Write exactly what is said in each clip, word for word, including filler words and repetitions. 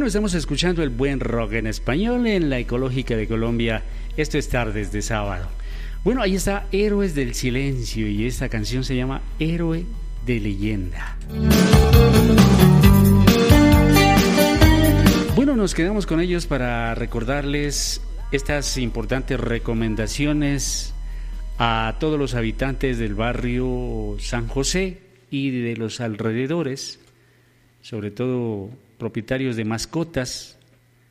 estamos escuchando el buen rock en español en la Ecológica de Colombia. Esto es Tardes de Sábado. Bueno, ahí está Héroes del Silencio y esta canción se llama Héroe de Leyenda. Bueno, nos quedamos con ellos para recordarles estas importantes recomendaciones a todos los habitantes del barrio San José y de los alrededores, sobre todo propietarios de mascotas,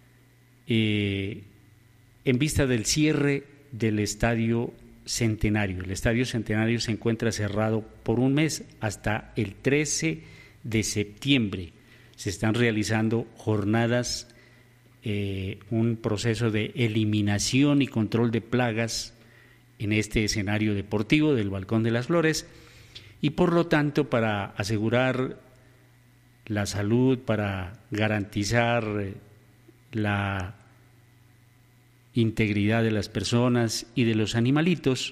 eh, en vista del cierre del Estadio Centenario. El Estadio Centenario se encuentra cerrado por un mes hasta el trece de septiembre. Se están realizando jornadas, eh, un proceso de eliminación y control de plagas en este escenario deportivo del Balcón de las Flores, y por lo tanto, para asegurar la salud, para garantizar la integridad de las personas y de los animalitos,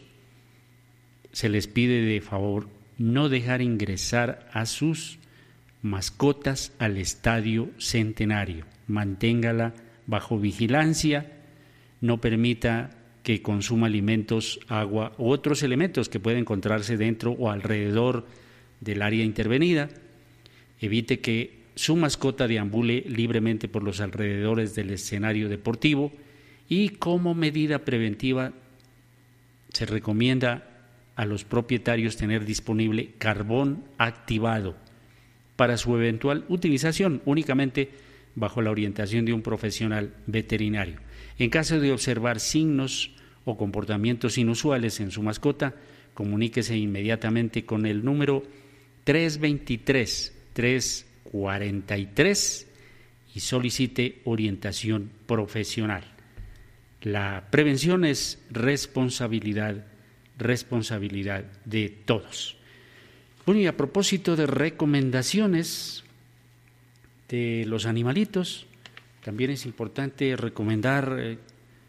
se les pide de favor no dejar ingresar a sus mascotas al Estadio Centenario. Manténgala bajo vigilancia, no permita que consuma alimentos, agua u otros elementos que pueden encontrarse dentro o alrededor del área intervenida. Evite que su mascota deambule libremente por los alrededores del escenario deportivo, y como medida preventiva se recomienda a los propietarios tener disponible carbón activado para su eventual utilización, únicamente bajo la orientación de un profesional veterinario. En caso de observar signos o comportamientos inusuales en su mascota, comuníquese inmediatamente con el número tres veintitrés, tres cuarenta y tres y solicite orientación profesional. La prevención es responsabilidad, responsabilidad de todos. Bueno, y a propósito de recomendaciones de los animalitos, también es importante recomendar